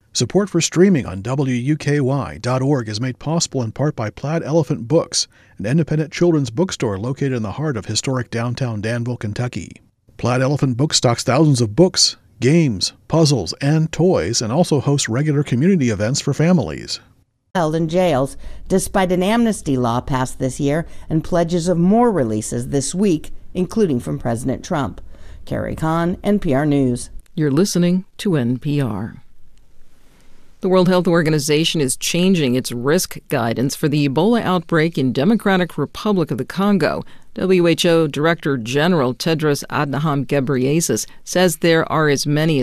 Support for streaming on WUKY.org is made possible in part by Plaid Elephant Books, an independent children's bookstore located in the heart of historic downtown Danville, Kentucky. Plaid Elephant Books stocks thousands of books, games, puzzles, and toys, and also hosts regular community events for families. Held in jails, despite an amnesty law passed this year and pledges of more releases this week, including from President Trump. Carrie Kahn, NPR News. You're listening to NPR. The World Health Organization is changing its risk guidance for the Ebola outbreak in Democratic Republic of the Congo. WHO Director General Tedros Adhanom Ghebreyesus says there are as many as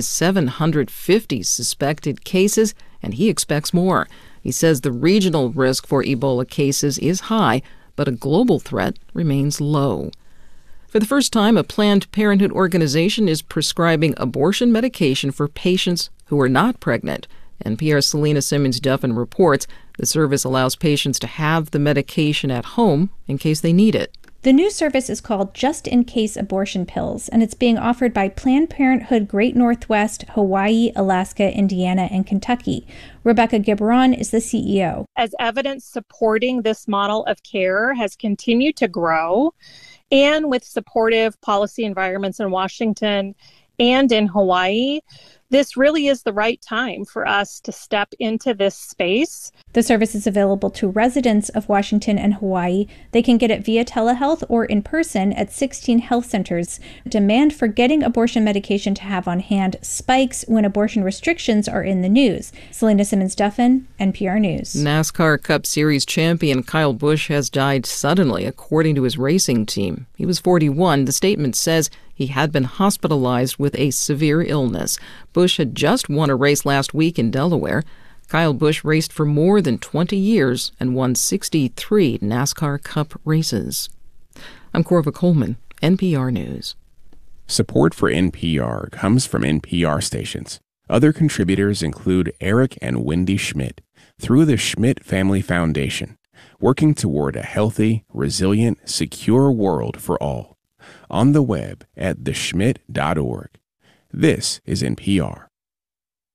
750 suspected cases, and he expects more. He says the regional risk for Ebola cases is high, but a global threat remains low. For the first time, a Planned Parenthood organization is prescribing abortion medication for patients who are not pregnant. NPR's Selena Simmons-Duffin reports the service allows patients to have the medication at home in case they need it. The new service is called Just In Case Abortion Pills, and it's being offered by Planned Parenthood Great Northwest, Hawaii, Alaska, Indiana, and Kentucky. Rebecca Gibran is the CEO. As evidence supporting this model of care has continued to grow, and with supportive policy environments in Washington and in Hawaii, this really is the right time for us to step into this space. The service is available to residents of Washington and Hawaii. They can get it via telehealth or in person at 16 health centers. Demand for getting abortion medication to have on hand spikes when abortion restrictions are in the news. Selena Simmons-Duffin, NPR News. NASCAR Cup Series champion Kyle Busch has died suddenly, according to his racing team. He was 41. The statement says he had been hospitalized with a severe illness. Busch had just won a race last week in Delaware. Kyle Busch raced for more than 20 years and won 63 NASCAR Cup races. I'm Corva Coleman, NPR News. Support for NPR comes from NPR stations. Other contributors include Eric and Wendy Schmidt through the Schmidt Family Foundation, working toward a healthy, resilient, secure world for all. On the web at theschmidt.org. This is NPR.